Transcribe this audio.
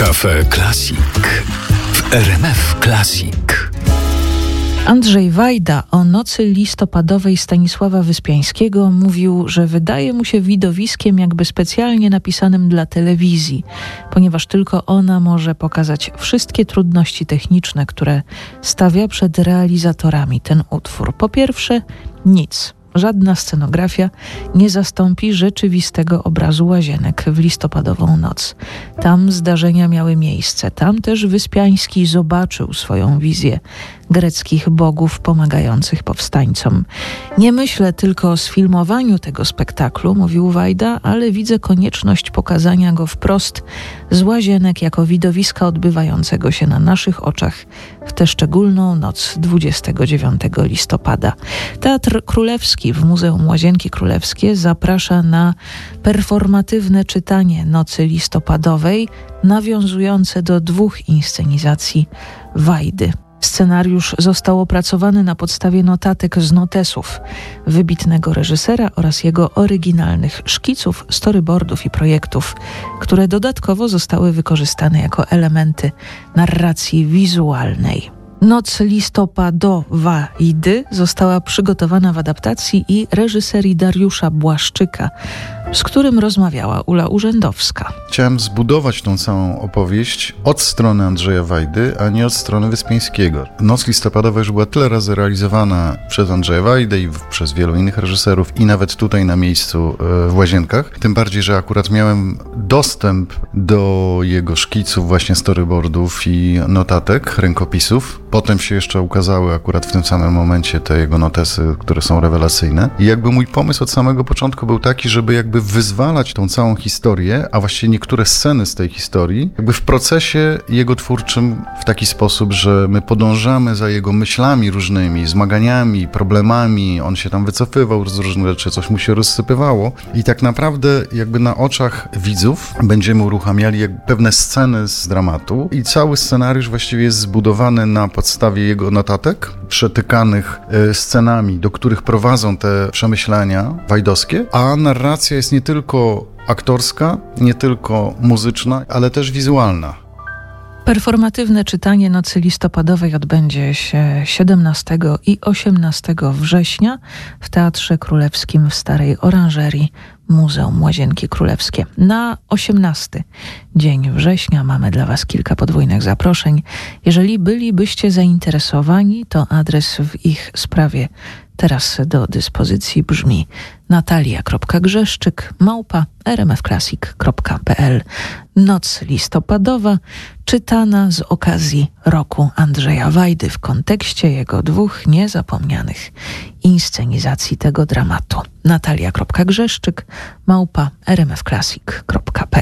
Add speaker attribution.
Speaker 1: Cafe Classic w RMF Classic.
Speaker 2: Andrzej Wajda o nocy listopadowej Stanisława Wyspiańskiego mówił, że wydaje mu się widowiskiem jakby specjalnie napisanym dla telewizji, ponieważ tylko ona może pokazać wszystkie trudności techniczne, które stawia przed realizatorami ten utwór. Po pierwsze, nic. Żadna scenografia nie zastąpi rzeczywistego obrazu Łazienek w listopadową noc. Tam zdarzenia miały miejsce. Tam też Wyspiański zobaczył swoją wizję greckich bogów pomagających powstańcom. Nie myślę tylko o sfilmowaniu tego spektaklu, mówił Wajda, ale widzę konieczność pokazania go wprost z Łazienek jako widowiska odbywającego się na naszych oczach w tę szczególną noc 29 listopada. Teatr Królewski w Muzeum Łazienki Królewskie zaprasza na performatywne czytanie nocy listopadowej, nawiązujące do 2 inscenizacji Wajdy. Scenariusz został opracowany na podstawie notatek z notesów wybitnego reżysera oraz jego oryginalnych szkiców, storyboardów i projektów, które dodatkowo zostały wykorzystane jako elementy narracji wizualnej. Noc listopadowa Wajdy została przygotowana w adaptacji i reżyserii Dariusza Błaszczyka, z którym rozmawiała Ula Urzędowska.
Speaker 3: Chciałem zbudować tą całą opowieść od strony Andrzeja Wajdy, a nie od strony Wyspiańskiego. Noc listopadowa już była tyle razy realizowana przez Andrzeja Wajdę i przez wielu innych reżyserów i nawet tutaj na miejscu w Łazienkach. Tym bardziej, że akurat miałem dostęp do jego szkiców, właśnie storyboardów i notatek, rękopisów. Potem się jeszcze ukazały akurat w tym samym momencie te jego notesy, które są rewelacyjne. I jakby mój pomysł od samego początku był taki, żeby jakby wyzwalać tą całą historię, a właściwie niektóre sceny z tej historii, jakby w procesie jego twórczym w taki sposób, że my podążamy za jego myślami różnymi, zmaganiami, problemami, on się tam wycofywał z różnych rzeczy, coś mu się rozsypywało i tak naprawdę jakby na oczach widzów będziemy uruchamiali pewne sceny z dramatu i cały scenariusz właściwie jest zbudowany na podstawie jego notatek, przetykanych scenami, do których prowadzą te przemyślenia wajdowskie, a narracja jest nie tylko aktorska, nie tylko muzyczna, ale też wizualna.
Speaker 2: Performatywne czytanie Nocy listopadowej odbędzie się 17 i 18 września w Teatrze Królewskim w Starej Oranżerii Muzeum Łazienki Królewskie. Na 18 dzień września mamy dla Was kilka podwójnych zaproszeń. Jeżeli bylibyście zainteresowani, to adres w ich sprawie teraz do dyspozycji brzmi natalia.grzeszczyk@rmfclassic.pl. Noc listopadowa czytana z okazji roku Andrzeja Wajdy w kontekście jego 2 niezapomnianych inscenizacji tego dramatu. natalia.grzeszczyk@rmfclassic.pl.